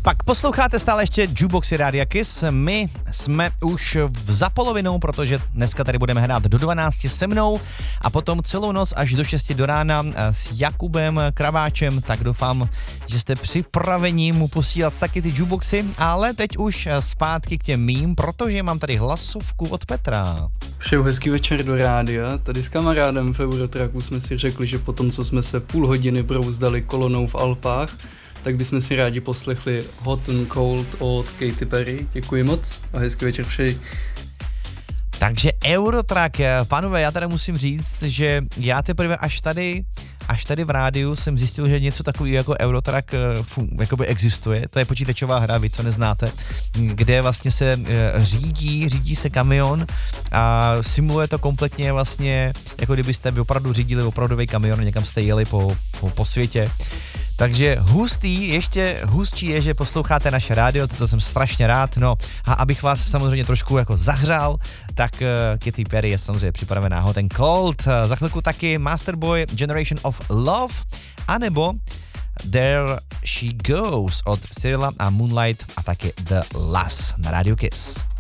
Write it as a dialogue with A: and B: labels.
A: Pak posloucháte stále ještě Jukeboxy Rádia Kiss. My jsme už za polovinou, protože dneska tady budeme hrát do 12 se mnou a potom celou noc až do 6 do rána s Jakubem Kraváčem, tak doufám, že jste připraveni mu posílat taky ty jukeboxy, ale teď už zpátky k těm mým, protože mám tady hlasovku od Petra.
B: Přeju hezký večer do rádia. Tady s kamarádem v Eurotracku jsme si řekli, že potom, co jsme se půl hodiny brouzdali kolonou v Alpách, tak bychom si rádi poslechli Hot and Cold od Katy Perry. Děkuji moc a hezký večer přeji.
A: Takže Eurotrack, pánové, já tady musím říct, že já teprve až tady v rádiu jsem zjistil, že něco takového jako Eurotrack jakoby existuje. To je počítačová hra, vy to neznáte, kde vlastně se řídí se kamion a simuluje to kompletně vlastně, jako kdybyste vy opravdu řídili opravdový kamion, někam jste jeli po světě. Takže hustý, ještě hustší je, že posloucháte naše rádio, to jsem strašně rád, no a abych vás samozřejmě trošku jako zahřál, tak Katy Perry je samozřejmě připravená Hot and Cold, za chvilku taky Masterboy Generation of Love, anebo There She Goes od Cyrilla a Moonlight a taky The Lass na Radio Kiss.